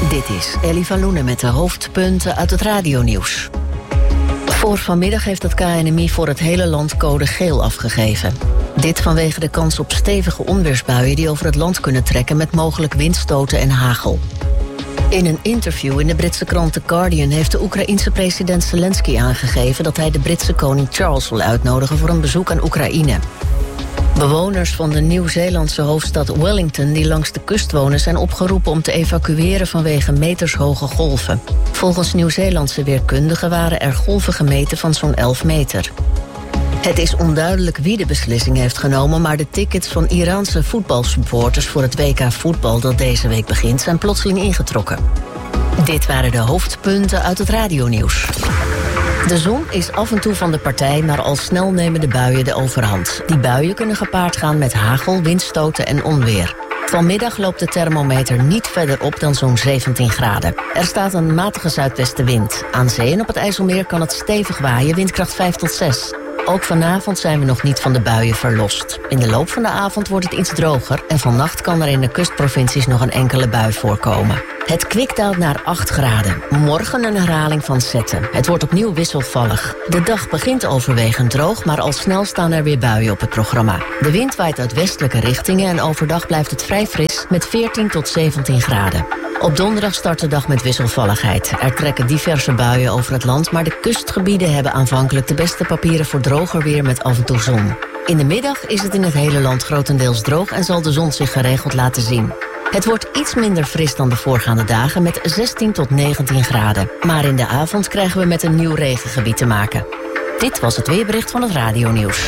Dit is Ellie van Loenen met de hoofdpunten uit het radionieuws. Voor vanmiddag heeft het KNMI voor het hele land code geel afgegeven. Dit vanwege de kans op stevige onweersbuien die over het land kunnen trekken met mogelijk windstoten en hagel. In een interview in de Britse krant The Guardian heeft de Oekraïense president Zelensky aangegeven dat hij de Britse koning Charles wil uitnodigen voor een bezoek aan Oekraïne. Bewoners van de Nieuw-Zeelandse hoofdstad Wellington die langs de kust wonen zijn opgeroepen om te evacueren vanwege metershoge golven. Volgens Nieuw-Zeelandse weerkundigen waren er golven gemeten van zo'n 11 meter. Het is onduidelijk wie de beslissing heeft genomen, maar de tickets van Iraanse voetbalsupporters voor het WK voetbal dat deze week begint zijn plotseling ingetrokken. Dit waren de hoofdpunten uit het radionieuws. De zon is af en toe van de partij, maar al snel nemen de buien de overhand. Die buien kunnen gepaard gaan met hagel, windstoten en onweer. Vanmiddag loopt de thermometer niet verder op dan zo'n 17 graden. Er staat een matige zuidwestenwind. Aan zee en op het IJsselmeer kan het stevig waaien, windkracht 5 tot 6. Ook vanavond zijn we nog niet van de buien verlost. In de loop van de avond wordt het iets droger en vannacht kan er in de kustprovincies nog een enkele bui voorkomen. Het kwik daalt naar 8 graden. Morgen een herhaling van zetten. Het wordt opnieuw wisselvallig. De dag begint overwegend droog, maar al snel staan er weer buien op het programma. De wind waait uit westelijke richtingen en overdag blijft het vrij fris met 14 tot 17 graden. Op donderdag start de dag met wisselvalligheid. Er trekken diverse buien over het land, maar de kustgebieden hebben aanvankelijk de beste papieren voor droger weer met af en toe zon. In de middag is het in het hele land grotendeels droog en zal de zon zich geregeld laten zien. Het wordt iets minder fris dan de voorgaande dagen met 16 tot 19 graden. Maar in de avond krijgen we met een nieuw regengebied te maken. Dit was het weerbericht van het radionieuws.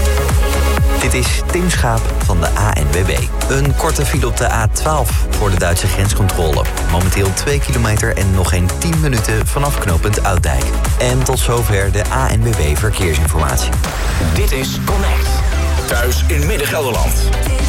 Dit is Tim Schaap van de ANWB. Een korte file op de A12 voor de Duitse grenscontrole. Momenteel 2 kilometer en nog geen 10 minuten vanaf knooppunt Ouddijk. En tot zover de ANWB Verkeersinformatie. Dit is Connect. Thuis in Midden-Gelderland.